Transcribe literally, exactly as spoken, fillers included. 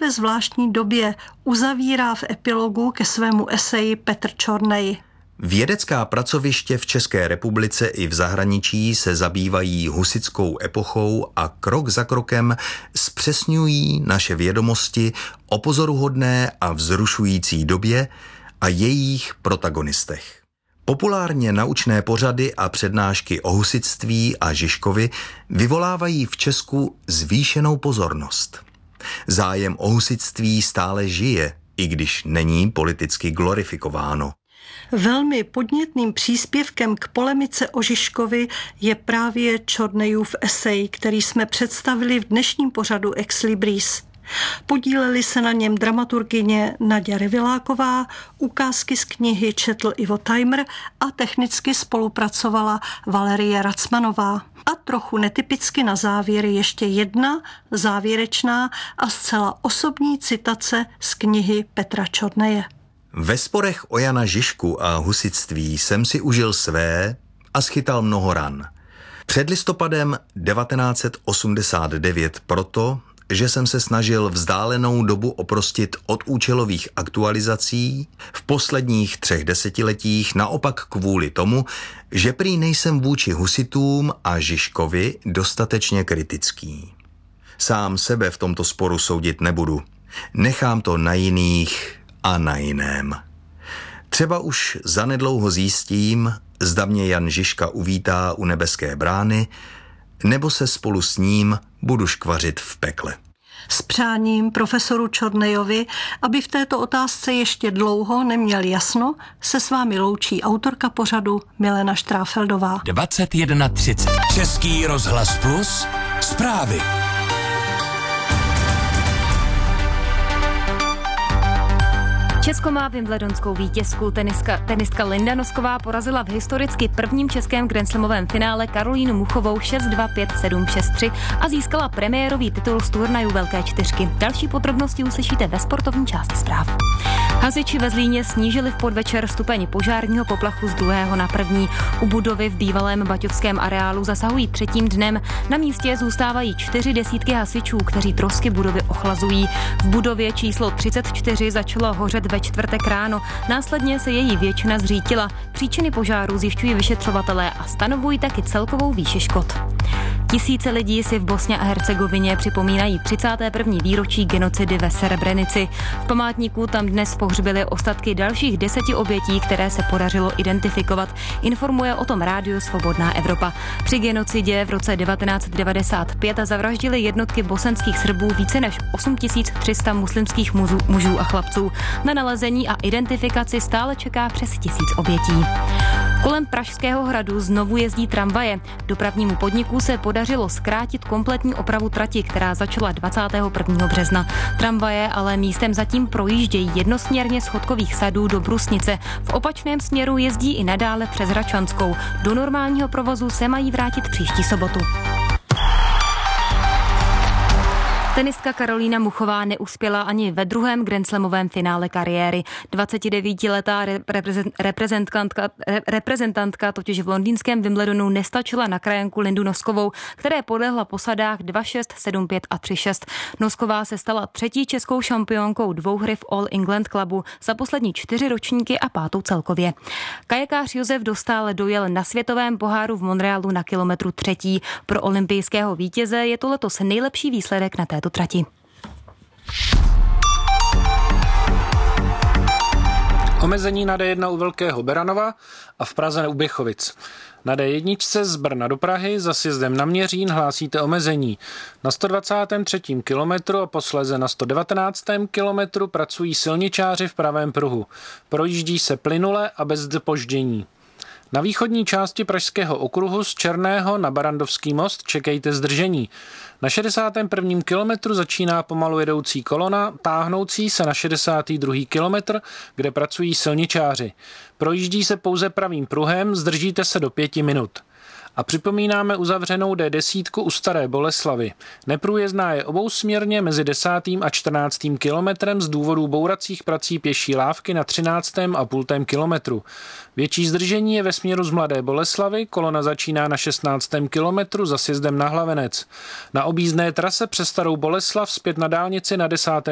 ve zvláštní době, uzavírá v epilogu ke svému eseji Petr Čornej. Vědecká pracoviště v České republice i v zahraničí se zabývají husitskou epochou a krok za krokem zpřesňují naše vědomosti o pozoruhodné a vzrušující době a jejich protagonistech. Populárně naučné pořady a přednášky o husitství a Žižkovi vyvolávají v Česku zvýšenou pozornost. Zájem o husitství stále žije, i když není politicky glorifikováno. Velmi podnětným příspěvkem k polemice o Žižkovi je právě Čornejův esej, který jsme představili v dnešním pořadu Ex Libris. Podíleli se na něm dramaturgyně Naďa Reviláková, ukázky z knihy četl Ivo Tajmr a technicky spolupracovala Valerie Racmanová. A trochu netypicky na závěr ještě jedna závěrečná a zcela osobní citace z knihy Petra Čorneje. Ve sporech o Jana Žižku a husitství jsem si užil své a schytal mnoho ran. Před listopadem devatenáct set osmdesát devět proto, že jsem se snažil vzdálenou dobu oprostit od účelových aktualizací, v posledních třech desetiletích naopak kvůli tomu, že prý nejsem vůči husitům a Žižkovi dostatečně kritický. Sám sebe v tomto sporu soudit nebudu. Nechám to na jiných a na jiném. Třeba už zanedlouho zjistím, zda mě Jan Žižka uvítá u nebeské brány, nebo se spolu s ním budu škvařit v pekle. S přáním profesoru Čornejovi, aby v této otázce ještě dlouho neměl jasno, se s vámi loučí autorka pořadu Milena Štráfeldová. dvacet jedna třicet. Český rozhlas Plus. Zprávy. Česko má wimbledonskou vítězku. Tenistka, tenistka Linda Nosková porazila v historicky prvním českém grandslamovém finále Karolínu Muchovou šest dva, pět sedm, šest tři a získala premiérový titul z turnaju Velké čtyřky. Další podrobnosti uslyšíte ve sportovní části zpráv. Hasiči ve Zlíně snížili v podvečer stupeň požárního poplachu z druhého na první. U budovy v bývalém baťovském areálu zasahují třetím dnem. Na místě zůstávají čtyři desítky hasičů, kteří trosky budovy ochlazují. V budově číslo třicet čtyři začalo hořet ve čtvrtek ráno. Následně se její většina zřítila. Příčiny požáru zjišťují vyšetřovatelé a stanovují taky celkovou výši škod. Tisíce lidí si v Bosně a Hercegovině připomínají třicáté první výročí genocidy ve Srebrenici. V památníku tam dnes pohřbili ostatky dalších deseti obětí, které se podařilo identifikovat. Informuje o tom Rádio Svobodná Evropa. Při genocidě v roce devatenáct devadesát pět zavraždili jednotky bosenských Srbů více než osm tisíc tři sta muslimských mužů, mužů a chlapců. Na nalezení a identifikaci stále čeká přes tisíc obětí. Kolem Pražského hradu znovu jezdí tramvaje. Dopravnímu podniku se podařilo zkrátit kompletní opravu trati, která začala dvacátého prvního března. Tramvaje ale místem zatím projíždějí jednosměrně z Chodkových sadů do Brusnice. V opačném směru jezdí i nadále přes Hračanskou. Do normálního provozu se mají vrátit příští sobotu. Tenistka Karolína Muchová neuspěla ani ve druhém grandslamovém finále kariéry. dvacetidevítiletá reprezentantka, reprezentantka totiž v londýnském Wimbledonu nestačila na krajanku Lindu Noskovou, které podlehla po sadách dva šest, sedm pět a tři šest. Nosková se stala třetí českou šampionkou dvouhry v All England Clubu za poslední čtyři ročníky a pátou celkově. Kajakář Josef Dostál dojel na světovém poháru v Montrealu na kilometru třetí. Pro olympijského vítěze je to letos nejlepší výsledek na této trati. Omezení na D jedna u Velkého Beranova a v Praze u Běchovic. Na D jedna z Brna do Prahy za sjezdem na Měřín hlásíte omezení. Na sto dvacátém třetím kilometru a posléze na sto devatenáctém kilometru pracují silničáři v pravém pruhu. Projíždí se plynule a bez zpoždění. Na východní části Pražského okruhu z Černého na Barandovský most čekejte zdržení. Na šedesátém prvním kilometru začíná pomalu jedoucí kolona, táhnoucí se na šedesátý druhý kilometr, kde pracují silničáři. Projíždí se pouze pravým pruhem, zdržíte se do pěti minut. A připomínáme uzavřenou D deset u Staré Boleslavy. Neprůjezdná je obousměrně mezi desátým a čtrnáctým kilometrem z důvodu bouracích prací pěší lávky na třináctém a půltém kilometru. Větší zdržení je ve směru z Mladé Boleslavy, kolona začíná na šestnáctém kilometru za sjezdem na Hlavenec. Na objízdné trase přes Starou Boleslav zpět na dálnici na desátém